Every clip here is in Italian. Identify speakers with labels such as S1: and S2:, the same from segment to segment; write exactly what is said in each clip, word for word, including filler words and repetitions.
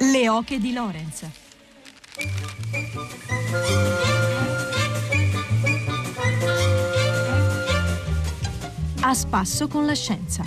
S1: Le oche di Lorenz. A spasso con la scienza.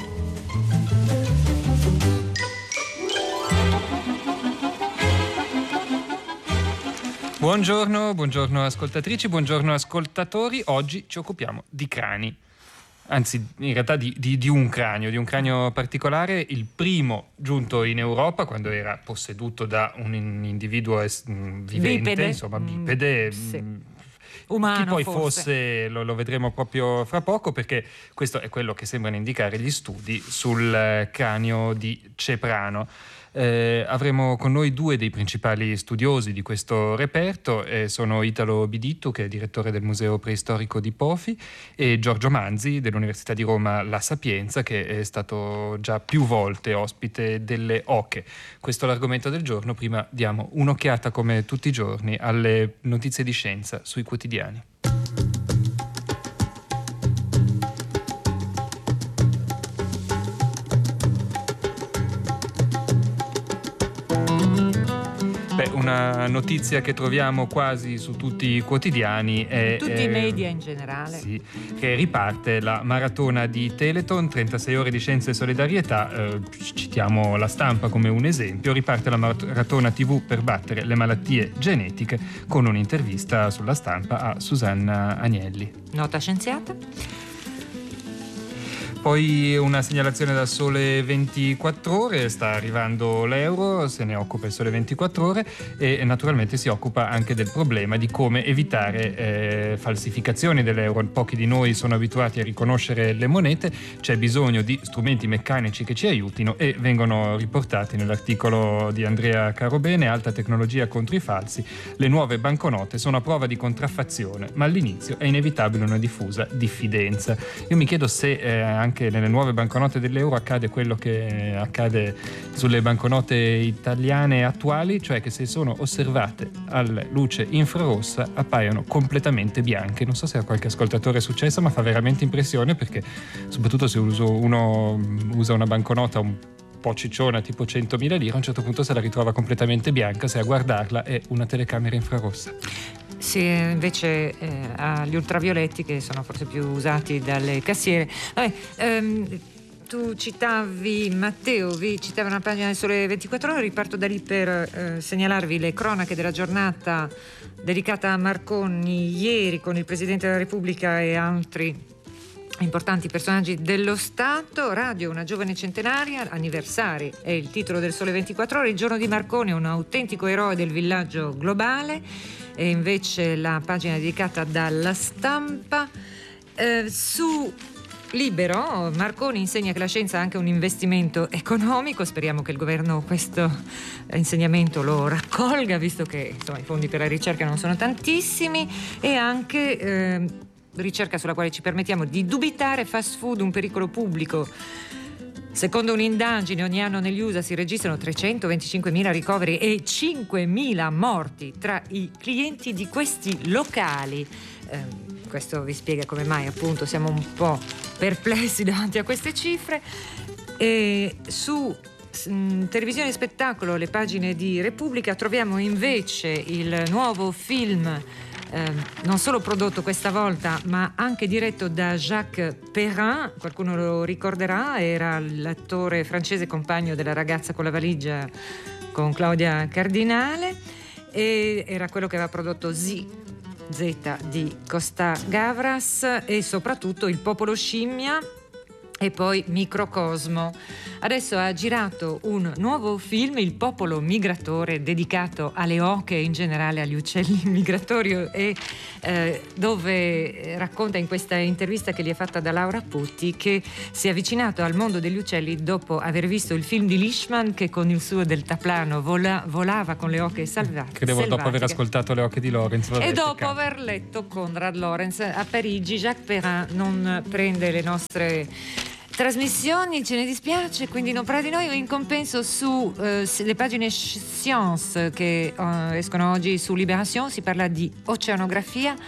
S2: Buongiorno, buongiorno ascoltatrici, buongiorno ascoltatori. Oggi ci occupiamo di crani. Anzi, in realtà di, di, di un cranio, di un cranio particolare, il primo giunto in Europa quando era posseduto da un individuo es, vivente,
S3: bipede.
S2: insomma bipede,
S3: mm, sì. Umano,
S2: chi poi
S3: forse.
S2: fosse lo, lo vedremo proprio fra poco, perché questo è quello che sembrano indicare gli studi sul cranio di Ceprano. Eh, avremo con noi due dei principali studiosi di questo reperto, eh, sono Italo Bidittu, che è direttore del Museo Preistorico di Pofi, e Giorgio Manzi dell'Università di Roma La Sapienza, che è stato già più volte ospite delle Oche. Questo è l'argomento del giorno. Prima diamo un'occhiata, come tutti i giorni, alle notizie di scienza sui quotidiani. Una notizia che troviamo quasi su tutti i quotidiani è
S3: tutti eh, i media in generale,
S2: sì, che riparte la maratona di Telethon, trentasei ore di scienza e solidarietà. Eh, citiamo La Stampa come un esempio. Riparte la maratona tivù per battere le malattie genetiche, con un'intervista sulla Stampa a Susanna Agnelli.
S3: Nota scienziata.
S2: Poi una segnalazione dal Sole ventiquattro Ore, sta arrivando l'euro, se ne occupa il Sole ventiquattro Ore e naturalmente si occupa anche del problema di come evitare eh, falsificazioni dell'euro. Pochi di noi sono abituati a riconoscere le monete, c'è bisogno di strumenti meccanici che ci aiutino e vengono riportati nell'articolo di Andrea Carobene, Alta tecnologia contro i falsi. Le nuove banconote sono a prova di contraffazione, ma all'inizio è inevitabile una diffusa diffidenza. Io mi chiedo se eh, anche Anche nelle nuove banconote dell'euro accade quello che accade sulle banconote italiane attuali, cioè che se sono osservate alla luce infrarossa appaiono completamente bianche. Non so se a qualche ascoltatore è successo, ma fa veramente impressione, perché soprattutto se uso uno usa una banconota un po' cicciona tipo centomila lire, a un certo punto se la ritrova completamente bianca se a guardarla è una telecamera infrarossa.
S3: Sì, invece eh, ha gli ultravioletti, che sono forse più usati dalle cassiere. Vabbè, ehm, tu citavi, Matteo, vi citava una pagina del Sole ventiquattro Ore, riparto da lì per eh, segnalarvi le cronache della giornata dedicata a Marconi ieri, con il Presidente della Repubblica e altri importanti personaggi dello Stato. Radio, una giovane centenaria, anniversari è il titolo del Sole ventiquattro Ore. Il giorno di Marconi, un autentico eroe del villaggio globale. E invece la pagina dedicata dalla Stampa. Eh, su Libero, Marconi insegna che la scienza è anche un investimento economico. Speriamo che il governo questo insegnamento lo raccolga, visto che insomma, i fondi per la ricerca non sono tantissimi. E anche eh, ricerca sulla quale ci permettiamo di dubitare: fast food, un pericolo pubblico. Secondo un'indagine, ogni anno negli U S A si registrano trecentoventicinquemila ricoveri e cinquemila morti tra i clienti di questi locali. Eh, questo vi spiega come mai appunto siamo un po' perplessi davanti a queste cifre. E su mh, televisione e spettacolo, le pagine di Repubblica, troviamo invece il nuovo film, Eh, non solo prodotto questa volta, ma anche diretto da Jacques Perrin. Qualcuno lo ricorderà, era l'attore francese compagno della Ragazza con la valigia con Claudia Cardinale, e era quello che aveva prodotto Z, Z di Costa Gavras, e soprattutto Il popolo scimmia e poi Microcosmo. Adesso ha girato un nuovo film, Il popolo migratore, dedicato alle oche e in generale agli uccelli migratori, e eh, dove racconta in questa intervista che gli è fatta da Laura Putti che si è avvicinato al mondo degli uccelli dopo aver visto il film di Leishman, che con il suo deltaplano vola, volava con le oche salvate.
S2: Credevo dopo aver ascoltato Le oche di Lorenz. Vabbè,
S3: e dopo aver letto Konrad Lorenz. A Parigi Jacques Perrin non prende le nostre trasmissioni, ce ne dispiace, quindi non parla di noi. In compenso su eh, le pagine Science che eh, escono oggi su Libération si parla di oceanografia.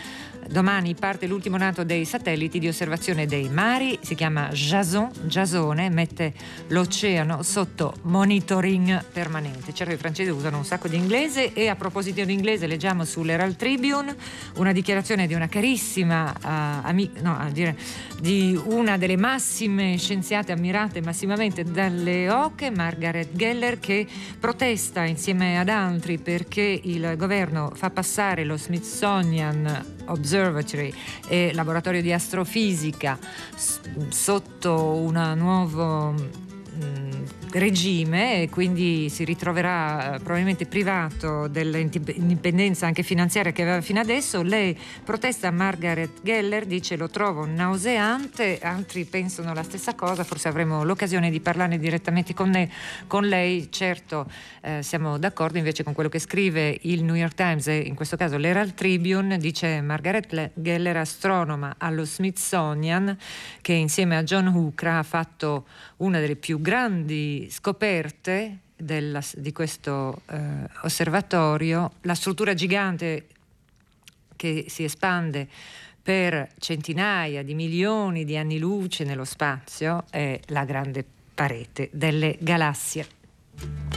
S3: Domani parte l'ultimo nato dei satelliti di osservazione dei mari, si chiama Jason, Jasone, mette l'oceano sotto monitoring permanente. Certo, i francesi usano un sacco di inglese, e a proposito di inglese leggiamo sull'Herald Tribune una dichiarazione di una carissima uh, amica, no, a dire, di una delle massime scienziate ammirate massimamente dalle oche, Margaret Geller, che protesta insieme ad altri perché il governo fa passare lo Smithsonian Observatory e laboratorio di astrofisica s- sotto un nuovo mh, regime, e quindi si ritroverà eh, probabilmente privato dell'indipendenza anche finanziaria che aveva fino adesso. Lei protesta, Margaret Geller dice: lo trovo nauseante, altri pensano la stessa cosa, forse avremo l'occasione di parlarne direttamente con, ne- con lei. Certo, eh, siamo d'accordo invece con quello che scrive il New York Times e in questo caso l'Herald Tribune. Dice Margaret Geller, astronoma allo Smithsonian, che insieme a John Hooker ha fatto una delle più grandi scoperte della, di questo eh, osservatorio, la struttura gigante che si espande per centinaia di milioni di anni luce nello spazio è la grande parete delle galassie.